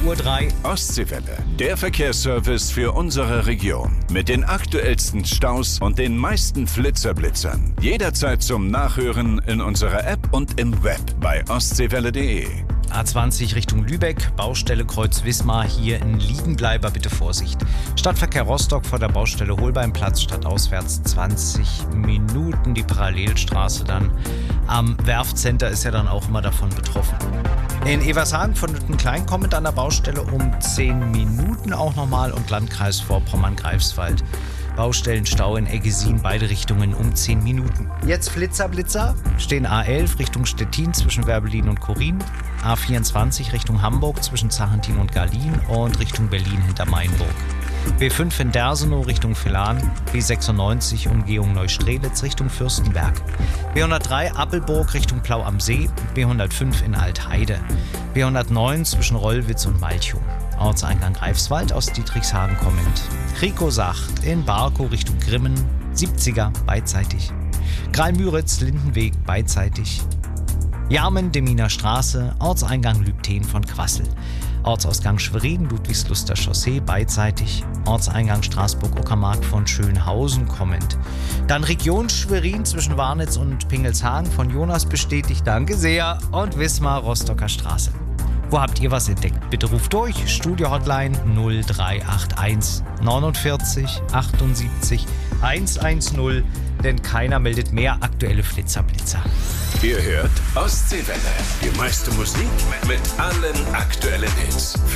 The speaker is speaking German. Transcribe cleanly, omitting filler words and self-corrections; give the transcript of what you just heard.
11:03 Uhr. Ostseewelle, der Verkehrsservice für unsere Region. Mit den aktuellsten Staus und den meisten Flitzerblitzern. Jederzeit zum Nachhören in unserer App und im Web bei ostseewelle.de. A20 Richtung Lübeck, Baustelle Kreuz Wismar, hier in Liegenbleiber, bitte Vorsicht. Stadtverkehr Rostock vor der Baustelle Holbeinplatz, stadtauswärts 20 Minuten. Die Parallelstraße dann am Werftcenter ist ja dann auch immer davon betroffen. In Evershagen von Nüttenklein kommend an der Baustelle um 10 Minuten auch nochmal und Landkreis Vorpommern-Greifswald. Baustellenstau in Eggesin, beide Richtungen um 10 Minuten. Jetzt Blitzer, stehen A11 Richtung Stettin zwischen Werbelin und Korin, A24 Richtung Hamburg zwischen Zachentin und Garlin und Richtung Berlin hinter Mainburg. B5 in Dersenow Richtung Villahn, B96 Umgehung Neustrelitz Richtung Fürstenberg, B103 Appelburg Richtung Plau am See, B105 in Altheide, B109 zwischen Rollwitz und Malchow. Ortseingang Greifswald aus Dietrichshagen kommend. Rico Sacht in Barkow Richtung Grimmen, 70er beidseitig. Greil-Müritz, Lindenweg beidseitig. Jarmen-Deminer Straße, Ortseingang Lübten von Quassel. Ortsausgang Schwerin, Ludwigsluster Chaussee beidseitig. Ortseingang Straßburg-Uckermark von Schönhausen kommend. Dann Region Schwerin zwischen Warnitz und Pingelshagen von Jonas bestätigt, danke sehr. Und Wismar, Rostocker Straße. Wo habt ihr was entdeckt? Bitte ruft durch. Studio-Hotline 0381 49 78 110, denn keiner meldet mehr aktuelle Blitzer. Ihr hört Ostseewelle. Die meiste Musik mit allen aktuellen Hits.